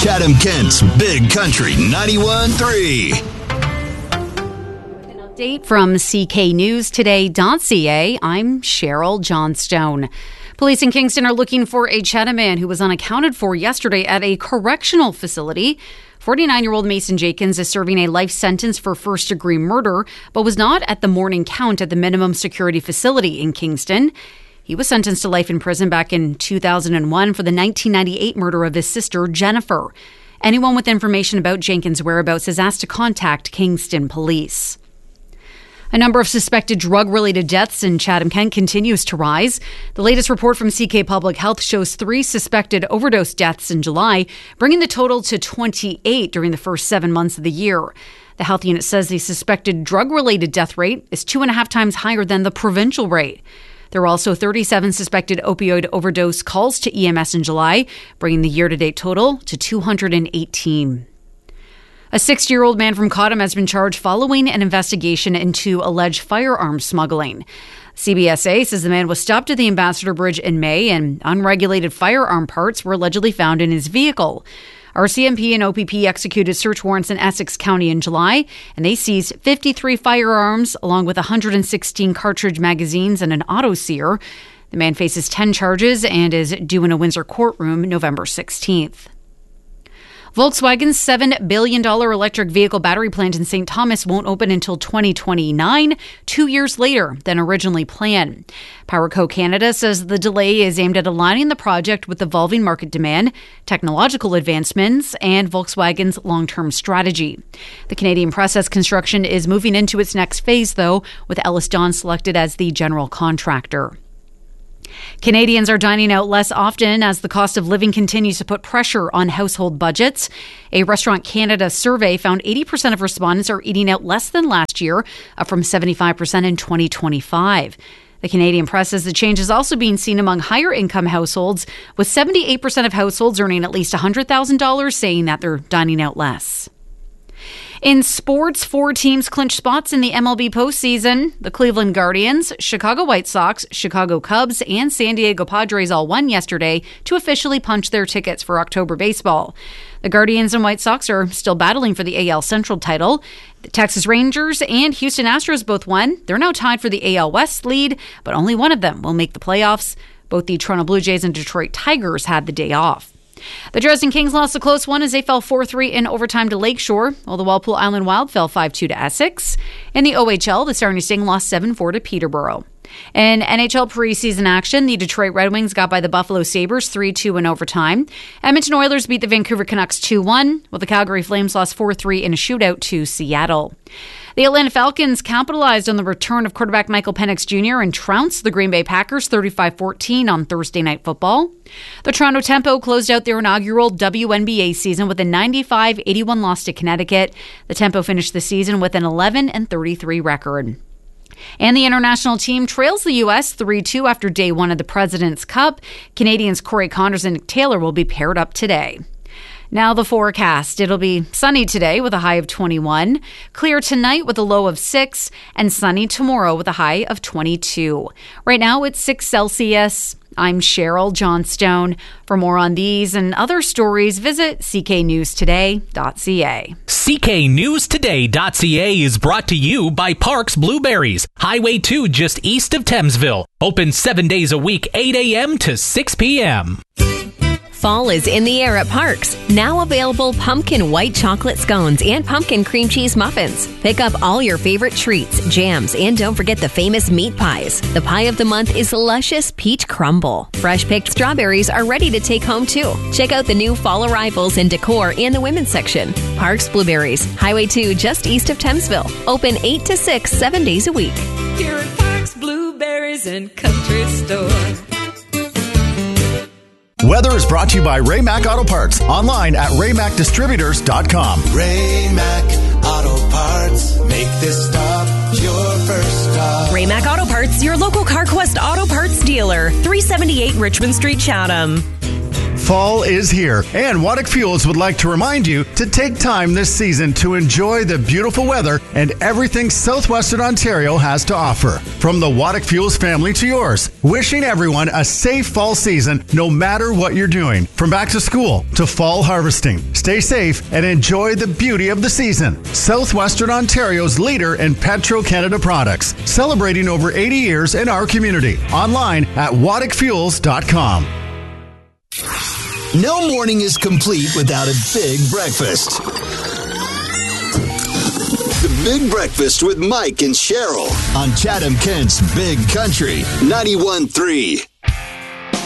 Chatham-Kent's Big Country 91.3. Update from CKNewsToday.ca. I'm Cheryl Johnstone. Police in Kingston are looking for a Chatham man who was unaccounted for yesterday at a correctional facility. 49-year-old Mason Jenkins is serving a life sentence for first-degree murder, but was not at the morning count at the minimum security facility in Kingston. He was sentenced to life in prison back in 2001 for the 1998 murder of his sister, Jennifer. Anyone with information about Jenkins' whereabouts is asked to contact Kingston Police. A number of suspected drug-related deaths in Chatham-Kent continues to rise. The latest report from CK Public Health shows 3 suspected overdose deaths in July, bringing the total to 28 during the first 7 months of the year. The health unit says the suspected drug-related death rate is 2.5 times higher than the provincial rate. There were also 37 suspected opioid overdose calls to EMS in July, bringing the year-to-date total to 218. A 60-year-old man from Cottam has been charged following an investigation into alleged firearms smuggling. CBSA says the man was stopped at the Ambassador Bridge in May and unregulated firearm parts were allegedly found in his vehicle. RCMP and OPP executed search warrants in Essex County in July, and they seized 53 firearms along with 116 cartridge magazines and an auto-sear. The man faces 10 charges and is due in a Windsor courtroom November 16th. Volkswagen's $7 billion electric vehicle battery plant in St. Thomas won't open until 2029, 2 years later than originally planned. PowerCo Canada says the delay is aimed at aligning the project with evolving market demand, technological advancements, and Volkswagen's long-term strategy. The Canadian Press says construction is moving into its next phase, though, with Ellis Don selected as the general contractor. Canadians are dining out less often as the cost of living continues to put pressure on household budgets. A Restaurant Canada survey found 80% of respondents are eating out less than last year, up from 75% in 2025. The Canadian Press says the change is also being seen among higher income households, with 78% of households earning at least $100,000 saying that they're dining out less. In sports, 4 teams clinched spots in the MLB postseason. The Cleveland Guardians, Chicago White Sox, Chicago Cubs, and San Diego Padres all won yesterday to officially punch their tickets for October baseball. The Guardians and White Sox are still battling for the AL Central title. The Texas Rangers and Houston Astros both won. They're now tied for the AL West lead, but only one of them will make the playoffs. Both the Toronto Blue Jays and Detroit Tigers had the day off. The Dresden Kings lost a close one as they fell 4-3 in overtime to Lakeshore, while the Walpole Island Wild fell 5-2 to Essex. In the OHL, the Sarnia Sting lost 7-4 to Peterborough. In NHL preseason action, the Detroit Red Wings got by the Buffalo Sabres 3-2 in overtime. Edmonton Oilers beat the Vancouver Canucks 2-1, while the Calgary Flames lost 4-3 in a shootout to Seattle. The Atlanta Falcons capitalized on the return of quarterback Michael Penix Jr. and trounced the Green Bay Packers 35-14 on Thursday Night Football. The Toronto Tempo closed out their inaugural WNBA season with a 95-81 loss to Connecticut. The Tempo finished the season with an 11-33 record. And the international team trails the U.S. 3-2 after day one of the President's Cup. Canadians Corey Connors and Nick Taylor will be paired up today. Now the forecast. It'll be sunny today with a high of 21, clear tonight with a low of 6, and sunny tomorrow with a high of 22. Right now it's 6 Celsius. I'm Cheryl Johnstone. For more on these and other stories, visit cknewstoday.ca. cknewstoday.ca is brought to you by Parks Blueberries, Highway 2 just east of Thamesville. Open 7 days a week, 8 a.m. to 6 p.m. Fall is in the air at Parks. Now available pumpkin white chocolate scones and pumpkin cream cheese muffins. Pick up all your favorite treats, jams, and don't forget the famous meat pies. The pie of the month is luscious peach crumble. Fresh picked strawberries are ready to take home too. Check out the new fall arrivals in decor in the women's section. Parks Blueberries, Highway 2 just east of Thamesville. Open 8 to 6, 7 days a week. Here at Parks Blueberries and Country Store. Weather is brought to you by Ray-Mac Auto Parts. Online at raymacdistributors.com. Ray-Mac Auto Parts. Make this stop your first stop. Ray-Mac Auto Parts, your local CarQuest Auto Parts dealer. 378 Richmond Street, Chatham. Fall is here, and Waddick Fuels would like to remind you to take time this season to enjoy the beautiful weather and everything southwestern Ontario has to offer. From the Waddick Fuels family to yours, wishing everyone a safe fall season no matter what you're doing. From back to school to fall harvesting. Stay safe and enjoy the beauty of the season. Southwestern Ontario's leader in Petro-Canada products, celebrating over 80 years in our community. Online at waddickfuels.com. No morning is complete without a big breakfast. The Big Breakfast with Mike and Cheryl on Chatham-Kent's Big Country 91.3.